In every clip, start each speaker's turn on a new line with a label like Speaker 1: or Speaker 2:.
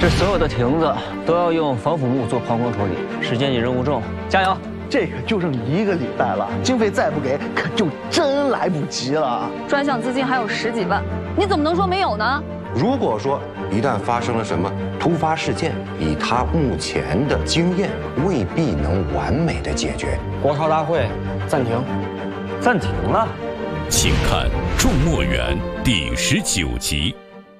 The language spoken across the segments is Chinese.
Speaker 1: 这所有的亭子都要用防腐木做抛光处理，时间紧任务重，加油！
Speaker 2: 这可就剩1个礼拜了，经费再不给，可就真来不及了。
Speaker 3: 专项资金还有10几万，你怎么能说没有呢？
Speaker 4: 如果说一旦发生了什么突发事件，以他目前的经验，未必能完美的解决。
Speaker 1: 国潮大会暂停，暂停了。
Speaker 5: 请看《众墨园》第19集。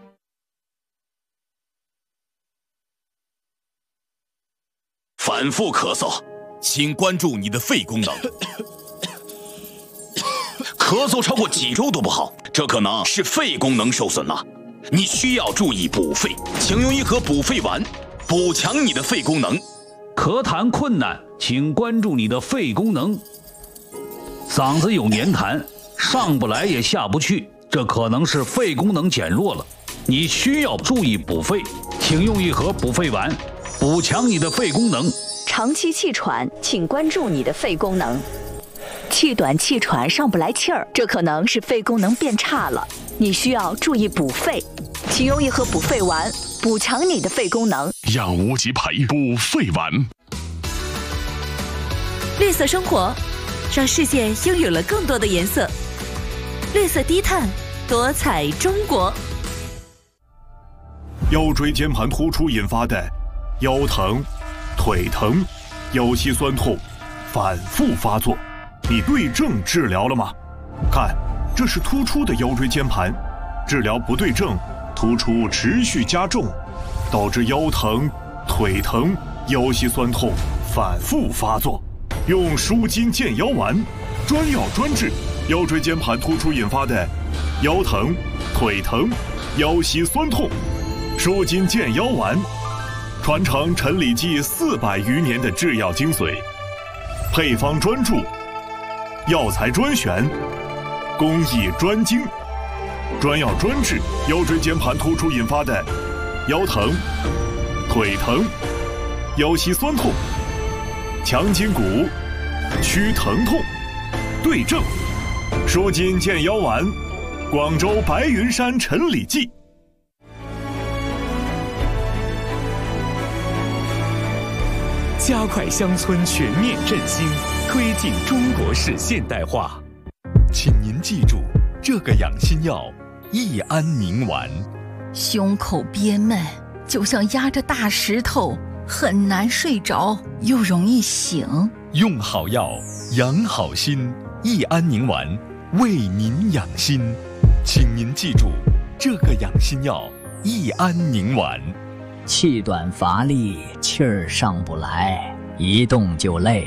Speaker 6: 反复咳嗽，请关注你的肺功能。咳嗽超过几周都不好，这可能是肺功能受损了。你需要注意补肺，请用一盒补肺丸，补强你的肺功能。
Speaker 7: 咳痰困难，请关注你的肺功能。嗓子有黏痰，上不来也下不去，这可能是肺功能减弱了。你需要注意补肺，请用一盒补肺丸，补强你的肺功能。
Speaker 8: 长期气喘，请关注你的肺功能。气短气喘上不来气儿，这可能是肺功能变差了，你需要注意补肺，请用一盒补肺丸，补强你的肺功能。
Speaker 9: 养无极培补肺丸。
Speaker 10: 绿色生活，让世界拥有了更多的颜色。绿色低碳，多彩中国。
Speaker 9: 腰椎间盘突出引发的腰疼、腿疼、腰膝酸痛反复发作，你对症治疗了吗？看，这是突出的腰椎间盘，治疗不对症，突出持续加重，导致腰疼、腿疼、腰膝酸痛反复发作。用舒筋健腰丸，专药专治腰椎间盘突出引发的腰疼、腿疼、腰膝酸痛。舒筋健腰丸，传承陈李济400余年的制药精髓，配方专注，药材专选，工艺专精，专药专治腰椎间盘突出引发的腰疼、腿疼、腰膝酸痛，强筋骨，祛疼痛，对症。舒筋健腰丸，广州白云山陈李济。
Speaker 5: 加快乡村全面振兴，推进中国式现代化。请您记住这个养心药——益安宁丸。
Speaker 11: 胸口憋闷，就像压着大石头，很难睡着，又容易醒。
Speaker 5: 用好药，养好心。益安宁丸为您养心，请您记住这个养心药——益安宁丸。
Speaker 12: 气短乏力，气儿上不来，一动就累。